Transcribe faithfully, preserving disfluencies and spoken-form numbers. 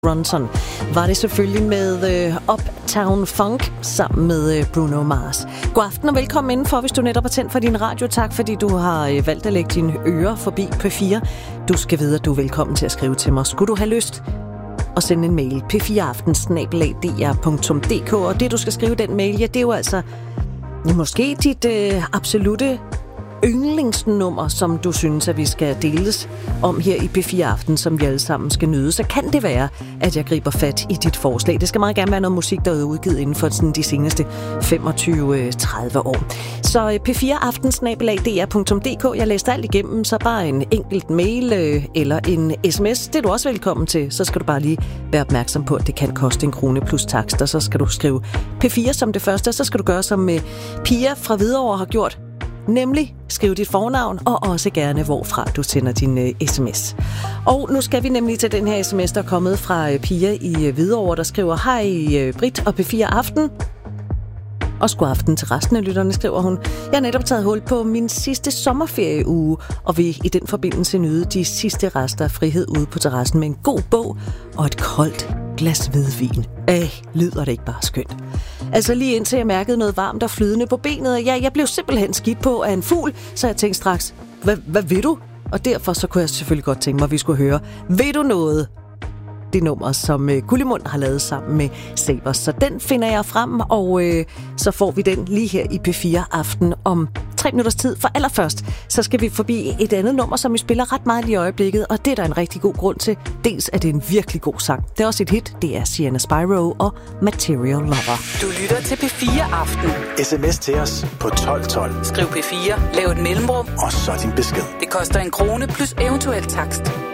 Ronson var det selvfølgelig med øh, Uptown Funk sammen med øh, Bruno Mars. God aften og velkommen indenfor, hvis du netop har tændt for din radio. Tak fordi du har øh, valgt at lægge dine ører forbi P fire. Du skal vide, at du er velkommen til at skrive til mig. Skulle du have lyst at sende en mail, p fire aften snabel-a d r punktum d k. Og det du skal skrive den mail, ja, det er jo altså måske dit øh, absolutte yndlingsnummer, som du synes, at vi skal deles om her i P fire Aften, som vi alle sammen skal nyde, så kan det være, at jeg griber fat i dit forslag. Det skal meget gerne være noget musik, der er udgivet inden for sådan de seneste femogtyve til tredive år. Så p fire aften snabel-a d r punktum d k. Jeg læste alt igennem, så bare en enkelt mail øh, eller en sms. Det er du også velkommen til. Så skal du bare lige være opmærksom på, at det kan koste en krone plus takst, og så skal du skrive P fire som det første, og så skal du gøre som øh, Pia fra Hvidovre har gjort. Nemlig skriv dit fornavn, og også gerne hvorfra du sender din uh, sms. Og nu skal vi nemlig til den her sms, der er kommet fra uh, Pia i uh, Hvidovre, der skriver: Hej uh, Britt og P fire Aften. Og god aften til resten af lytterne, skriver hun. Jeg har netop taget hul på min sidste sommerferieuge, og vil i den forbindelse nyde de sidste rester af frihed ude på terrassen med en god bog og et koldt glas hvidvin. Æh, lyder det ikke bare skønt? Altså lige indtil jeg mærkede noget varmt og flydende på benet, og ja, jeg blev simpelthen skidt på af en fugl, så jeg tænkte straks, hvad, hvad vil du? Og derfor så kunne jeg selvfølgelig godt tænke mig, at vi skulle høre, ved du noget? Det nummer, som uh, Gullimund har lavet sammen med Sabers. Så den finder jeg frem, og uh, så får vi den lige her i P fire Aften om tre minutters tid. For allerførst, så skal vi forbi et andet nummer, som vi spiller ret meget i øjeblikket, og det er der en rigtig god grund til. Dels er det en virkelig god sang. Det er også et hit. Det er Sienna Spyro og Material Lover. Du lytter til P fire Aften. S M S til os på tolv tolv. Skriv P fire, lav et mellemrum, og så din besked. Det koster en krone plus eventuel takst.